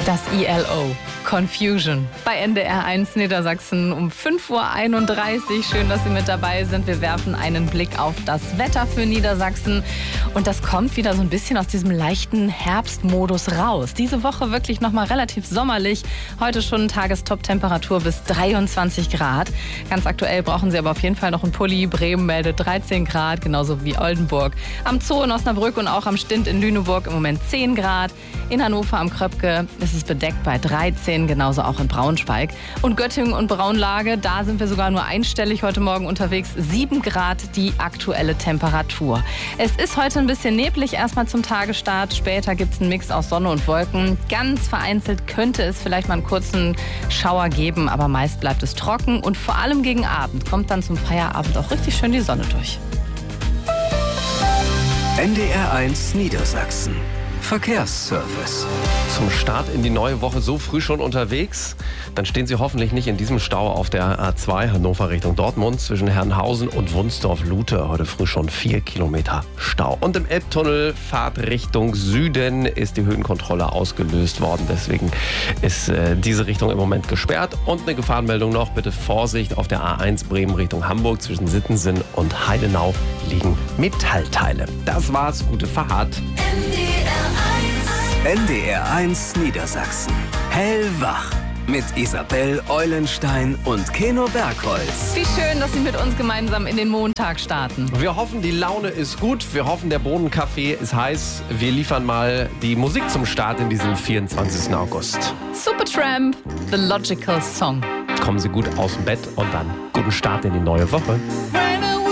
Das ILO. Confusion. Bei NDR 1 Niedersachsen um 5.31 Uhr. Schön, dass Sie mit dabei sind. Wir werfen einen Blick auf das Wetter für Niedersachsen. Und das kommt wieder so ein bisschen aus diesem leichten Herbstmodus raus. Diese Woche wirklich nochmal relativ sommerlich. Heute schon Tagestop-Temperatur bis 23 Grad. Ganz aktuell brauchen Sie aber auf jeden Fall noch einen Pulli. Bremen meldet 13 Grad, genauso wie Oldenburg. Am Zoo in Osnabrück und auch am Stint in Lüneburg im Moment 10 Grad. In Hannover am Kröpke ist es bedeckt bei 13, genauso auch in Braunschweig. Und Göttingen und Braunlage, da sind wir sogar nur einstellig heute Morgen unterwegs. 7 Grad die aktuelle Temperatur. Es ist heute ein bisschen neblig erstmal zum Tagesstart. Später gibt es einen Mix aus Sonne und Wolken. Ganz vereinzelt könnte es vielleicht mal einen kurzen Schauer geben, aber meist bleibt es trocken. Und vor allem gegen Abend kommt dann zum Feierabend auch richtig schön die Sonne durch. NDR 1 Niedersachsen. Verkehrsservice. Zum Start in die neue Woche so früh schon unterwegs? Dann stehen Sie hoffentlich nicht in diesem Stau auf der A2 Hannover Richtung Dortmund zwischen Herrenhausen und Wunsdorf-Lute. Heute früh schon 4 Kilometer Stau. Und im Elbtunnel Fahrt Richtung Süden ist die Höhenkontrolle ausgelöst worden. Deswegen ist diese Richtung im Moment gesperrt. Und eine Gefahrenmeldung noch, bitte Vorsicht auf der A1 Bremen Richtung Hamburg. Zwischen Sittensen und Heidenau liegen Metallteile. Das war's, gute Fahrt. NDR 1 Niedersachsen. Hellwach. Mit Isabel Eulenstein und Keno Bergholz. Wie schön, dass Sie mit uns gemeinsam in den Montag starten. Wir hoffen, die Laune ist gut. Wir hoffen, der Bohnenkaffee ist heiß. Wir liefern mal die Musik zum Start in diesem 24. August. Supertramp, The Logical Song. Kommen Sie gut aus dem Bett und dann guten Start in die neue Woche.